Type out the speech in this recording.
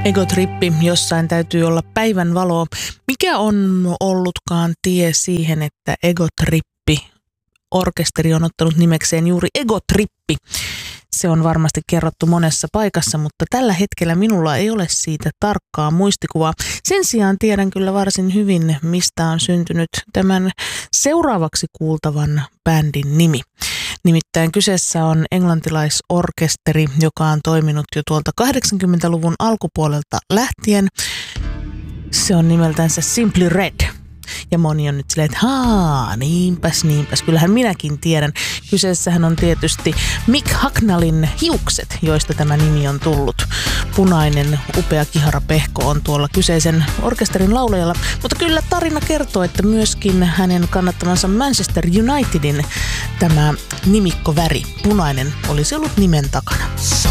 Egotrippi, jossain täytyy olla päivänvaloa. Mikä on ollutkaan tie siihen, että Egotrippi orkesteri on ottanut nimekseen juuri Egotrippi? Se on varmasti kerrottu monessa paikassa, mutta tällä hetkellä minulla ei ole siitä tarkkaa muistikuvaa. Sen sijaan tiedän kyllä varsin hyvin, mistä on syntynyt tämän seuraavaksi kuultavan bändin nimi. Nimittäin kyseessä on englantilaisorkesteri, joka on toiminut jo tuolta 80-luvun alkupuolelta lähtien. Se on nimeltänsä Simply Red. Ja moni on nyt silleen, että niinpäs, kyllähän minäkin tiedän. Kyseessähän on tietysti Mick Hucknallin hiukset, joista tämä nimi on tullut. Punainen, upea kiharapehko on tuolla kyseisen orkesterin laulajalla. Mutta kyllä tarina kertoo, että myöskin hänen kannattamansa Manchester Unitedin tämä nimikkoväri, punainen, olisi ollut nimen takana.